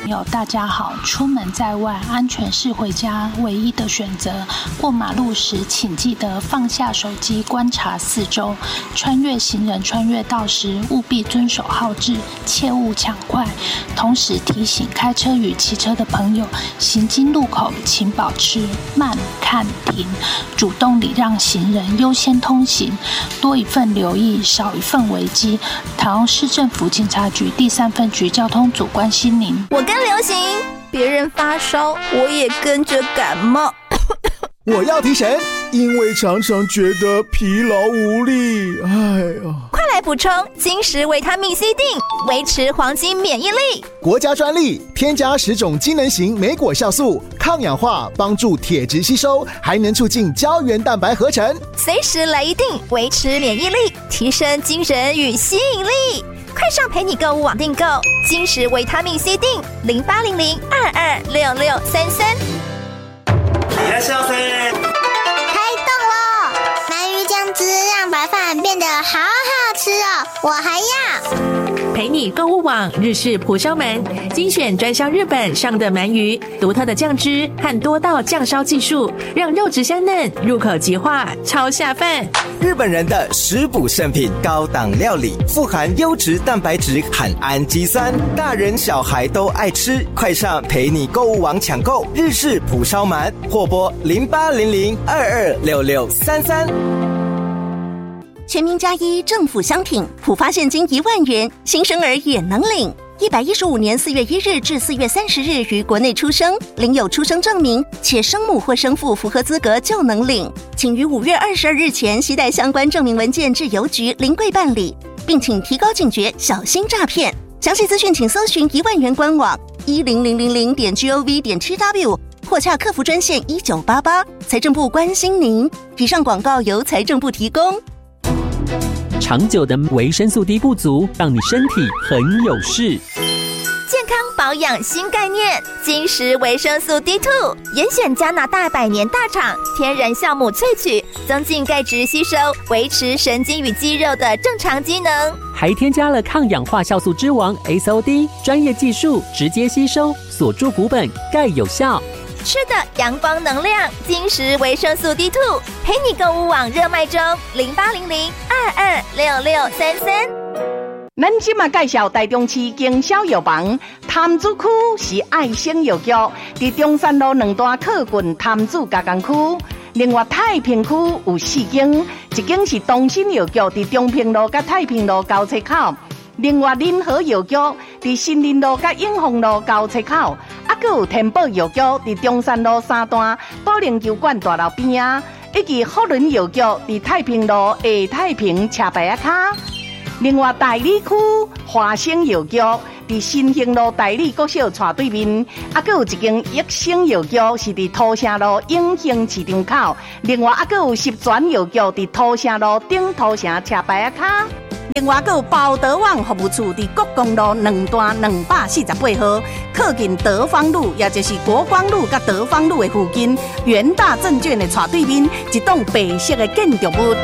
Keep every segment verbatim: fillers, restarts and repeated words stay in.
友大家好，出门在外，安全是回家唯一的选择。过马路时，请记得放下手机，观察四周。穿越行人穿越道时，务必遵守号志，切勿抢快。同时提醒开车与骑车的朋友，行经路口请保持慢、看、停，主动礼让行人，优先通行。多一份留意，少一份危机。台中市政府警察局第三分局交通组关心您。 我跟流行，别人发烧，我也跟着感冒。 我要提神，因为常常觉得疲劳无力。哎呀， 快来补充金石维他命 C 锭，维持黄金免疫力。 国家专利，添加十种机能型莓果酵素，抗氧化，帮助铁质吸收，还能促进胶原蛋白合成。 随时来一锭，维持免疫力，提升精神与吸引力。快上陪你购物网订购金石维他命 C 锭，零八零零二二六六三三。 いらっしゃいませ。 开动咯！鳗鱼酱汁让白饭变得好好吃哦，我还要。 陪你购物网日式蒲烧鳗，精选专销日本上的鳗鱼，独特的酱汁和多道酱烧技术，让肉质香嫩，入口即化，超下饭。 日本人的食补圣品，高档料理，富含优质蛋白质和氨基酸，大人小孩都爱吃。快上陪你购物网抢购日式蒲烧鳗，或拨零八零零二二六六三三。 全民加一政府相挺，普发现金一万元，新生儿也能领。一百一十五年四月一日至四月三十日于国内出生，领有出生证明，且生母或生父符合资格就能领。请于五月二十二日前携带相关证明文件至邮局临柜办理，并请提高警觉，小心诈骗。详细资讯请搜寻一万元官网一零零零零点 gov 点 tw 或洽客服专线一九八八。财政部关心您。以上广告由财政部提供。 长久的维生素 D 不足，让你身体很有事。 健康保养新概念，金石维生素 D 二 严选加拿大百年大厂天然酵母萃取，增进钙质吸收，维持神经与肌肉的正常机能， 还添加了抗氧化酵素之王 S O D， 专业技术直接吸收，锁住骨本，钙有效。 吃的阳光能量，金石维生素 D 二， 陪你购物网热卖中，零八零零二二六六三三。 咱今嘛介绍台中市经销药房，潭子区是爱心药局，伫中山路两段靠近潭子加工区。另外太平区有四间，一间是东新药局，伫中平路甲太平路交叉口。另外仁和药局伫新林路甲永丰路交叉口，啊，还有天宝药局伫中山路三段保龄球馆大楼边啊，以及福伦药局伫太平路下太平车牌啊卡。另外大理区华生药局伫新兴路大理国小斜对面，啊，还有一间益生药局是伫土城路永兴市场口。另外啊，还有十全药局伫土城路顶土城车牌啊卡。另外，还有包德旺服务处伫国公路两段两百四十八号，靠近德芳路，也就是国光路甲德芳路的附近，元大证券的斜对面，一栋白色的建筑物。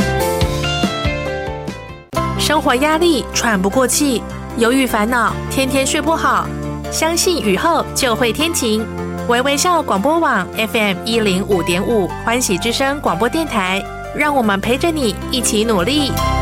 生活压力，喘不过气，忧郁烦恼，天天睡不好。相信雨后就会天晴。微微笑广播网 F M 一零五点五，欢喜之声广播电台，让我们陪着你一起努力。